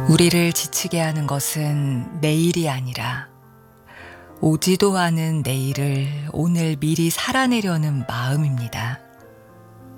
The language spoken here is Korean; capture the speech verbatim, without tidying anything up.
우리를 지치게 하는 것은 내일이 아니라 오지도 않은 내일을 오늘 미리 살아내려는 마음입니다.